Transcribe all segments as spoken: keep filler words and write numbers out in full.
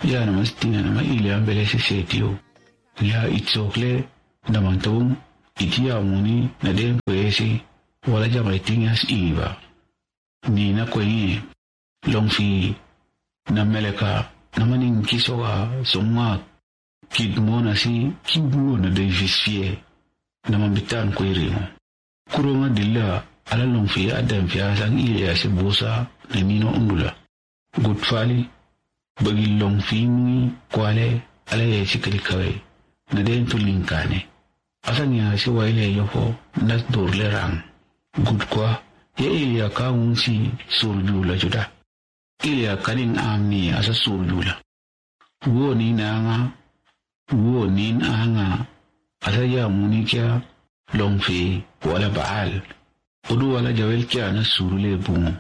ya na mastina na ma ile ambele se setio ya itsokle na mantum itia muni na den kwesi wala jama tingas iba ni na kwenye longfi na meleka na maning kisoga songa kidmona si kibuo na devisfie na mambitan kwirimo kuroma dilla ala longfi adam fiya sang ile ya sebusa na mino undula gutfali bagi longfi nui kwale ala ya sikali kawai na den tulinkane asan ya si waile yofo nas dorle rang gud kwa ya ile ya kaunsi surjula juda ile ya kanin amni asa surjula wo ni nanga wo ni nanga asa ya munikia longfi wala baal udu wala jawel kia na surule bungo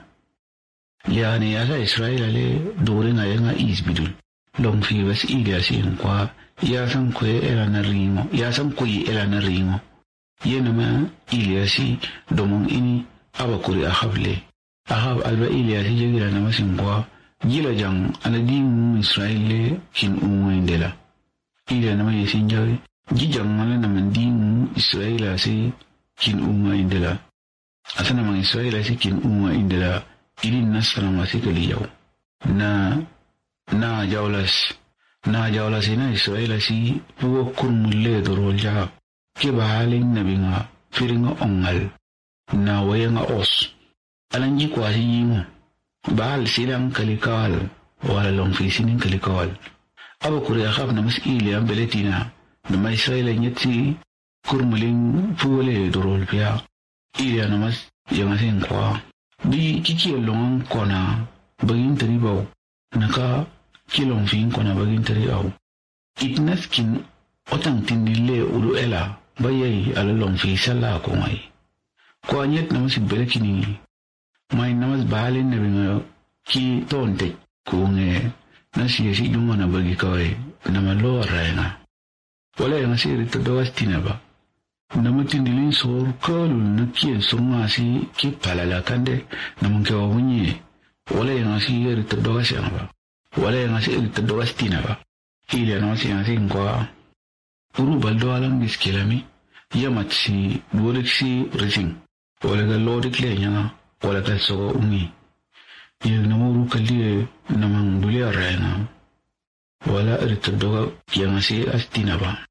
yani asa Israel ale dore na yanga isbidul longfi was ile ya sin kwa ya san kwe ela na ringo ya san kwe ela na ringo yena ma Iliasi domong ini abakuri akhable ahab alba Iliasi jagira na masingwa jila jang aladin Israel kin umma indela Ilia na ma yasinjawi jijang ala na mandin Israel asi kin umma indela asana ma Israel asi kin umma indela ilin nasra masikali yaw na na jawlas na jawlas ina Israel asi puwa kurmulle dorol jahab kiba halin nabinga firinga ongal na wayenga os alanji kwa yimo bahal silang kalikal wala long fisinin kalikal aba kuri akhab na mas'ili am beletina na ma Israel nyati kurmulin fuwale dorol pia ili na mas yamasin kwa bi kiki long kona bagin taribaw naka kilong fin kona bagin taribaw itnaskin otang tindile ulu ela bayay alalong fi sala ko ngay ko anyet na mas belekini may namas bahalin na binga ki tonte ko nge nasiya si yung na bagi kawai na malora nga wala yung asiri to dawas tinaba naman tindilin sor kalu na kiyan sunga si ki palalakande naman kawa munye wala yung asiri to dawas yang ba wala yung asiri to dawas tinaba ili na mas yung asing kwa uru baldo alang diskilami yamat si duolik si rizing wala ka lodik le nya wala ka so umi yung namuru kali namang duli arena wala rito doga yang si astina ba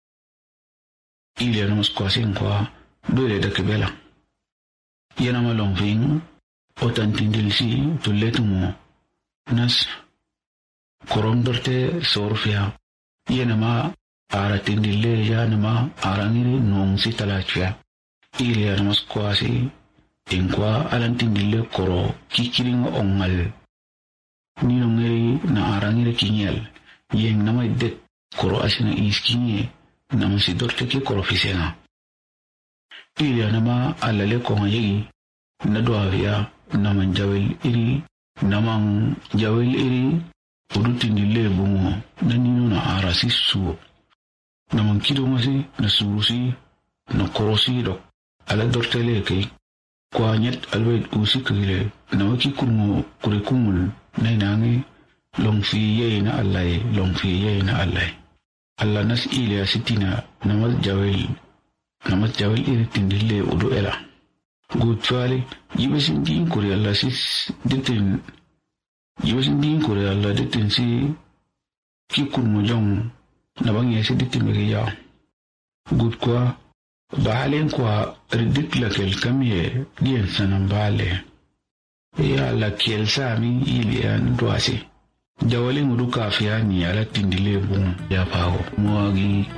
ili na mas kwasin kwa dole da kebela yana malong fing otan tindil si tuletu mo nas korondorte sorfia yana ma ara tindile ya nama arangiri nong si talachya ili ya namas kwasi inkwa alan tindile koro kikiring ongal ninongeri na arangiri kinyel yeng nama idet koro asina iskinye nama si dorte ki koro fisena ili ya nama alale konga yegi na doavya naman jawel iri namang jawel iri udu tindile bungo na nino na ara si suo naman kido masi na surusi na korosi dok ala dortele kay kwa nyet alwait usi kagile na waki kurmo kurikumul na inangi longfi ye na allay longfi ye na allay alla nas ilya sitina na mas jawel na mas jawel iri tindile udu ela gutfali yibesin din kuri alla sis ditin yibesin din kuri alla ditin si ki kurmo jong nabang yesi ditimiri ya gud kwa bahalen kwa ridit lakel kamye dien sanam bale ya la kel sami ili an doasi jawali ngudu kafia ni ala tindile bun ya paho mwagi